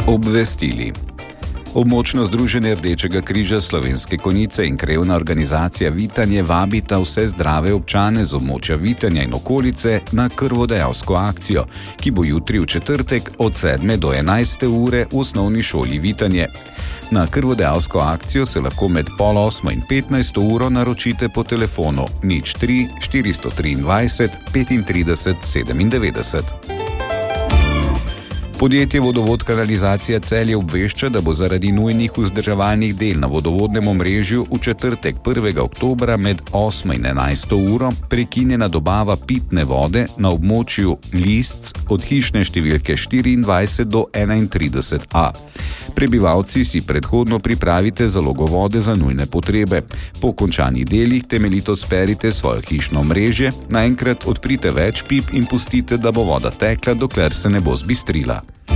obvestili. Območno združenje Rdečega križa Slovenske Konjice in krajevna organizacija Vitanje vabita vse zdrave občane z območja Vitanja in okolice na krvodajalsko akcijo, ki bo jutri v četrtek od 7 do 11 ure v osnovni šoli Vitanje. Na krvodajalsko akcijo se lahko med 7:30 in 15 uro naročite po telefonu 03 423 35 97. Podjetje Vodovod Kanalizacija Celje obvešča, da bo zaradi nujnih vzdrževalnih del na vodovodnem omrežju v četrtek 1. oktobra med 8 in 11 uro prekinjena dobava pitne vode na območju Listc od hišne številke 24 do 31a. Prebivalci si predhodno pripravite zalogo vode za nujne potrebe. Po končanih delih temeljito sperite svojo hišno omrežje, naenkrat odprite več pip in pustite, da bo voda tekla, dokler se ne bo zbistrila.